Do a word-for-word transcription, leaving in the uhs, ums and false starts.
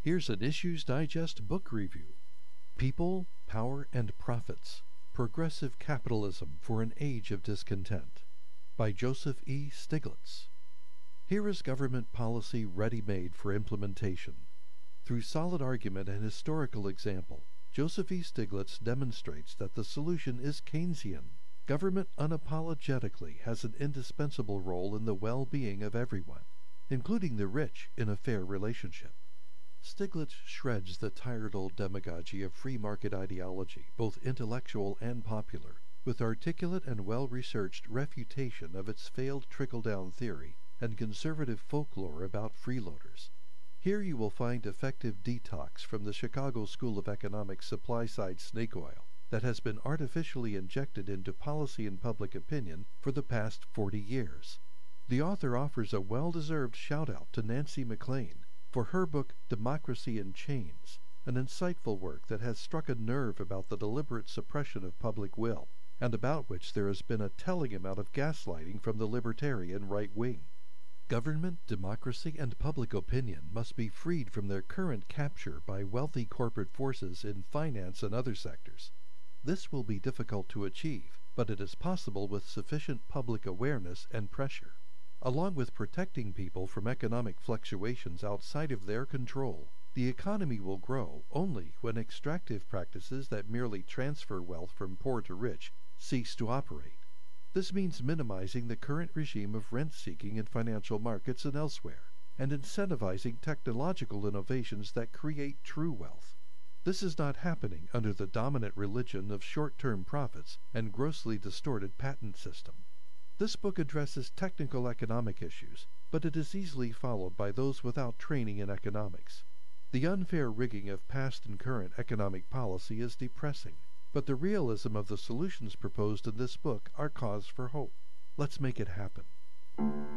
Here's an Issues Digest book review. People, Power, and Profits: Progressive Capitalism for an Age of Discontent by Joseph E. Stiglitz. Here is government policy ready-made for implementation. Through solid argument and historical example, Joseph E. Stiglitz demonstrates that the solution is Keynesian. Government unapologetically has an indispensable role in the well-being of everyone, including the rich, in a fair relationship. Stiglitz shreds the tired old demagogy of free market ideology, both intellectual and popular, with articulate and well-researched refutation of its failed trickle-down theory and conservative folklore about freeloaders. Here you will find effective detox from the Chicago School of Economics supply-side snake oil that has been artificially injected into policy and public opinion for the past forty years. The author offers a well-deserved shout-out to Nancy MacLean for her book Democracy in Chains, an insightful work that has struck a nerve about the deliberate suppression of public will, and about which there has been a telling amount of gaslighting from the libertarian right wing. Government, democracy, and public opinion must be freed from their current capture by wealthy corporate forces in finance and other sectors. This will be difficult to achieve, but it is possible with sufficient public awareness and pressure. Along with protecting people from economic fluctuations outside of their control, the economy will grow only when extractive practices that merely transfer wealth from poor to rich cease to operate. This means minimizing the current regime of rent-seeking in financial markets and elsewhere, and incentivizing technological innovations that create true wealth. This is not happening under the dominant religion of short-term profits and grossly distorted patent system. This book addresses technical economic issues, but it is easily followed by those without training in economics. The unfair rigging of past and current economic policy is depressing, but the realism of the solutions proposed in this book are cause for hope. Let's make it happen.